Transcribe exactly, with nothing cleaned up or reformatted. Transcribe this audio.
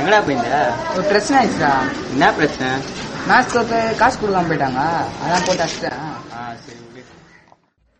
எங்கடா போயிருந்த? ஒரு பிரச்சனை ஆயிடுச்சுடா. என்ன பிரச்சனை? மேட்ச் தோத்து காசு கொடுக்காம போயிட்டாங்க, அதான் போட்டு அடிச்சிட்டேன். ஆ சரி.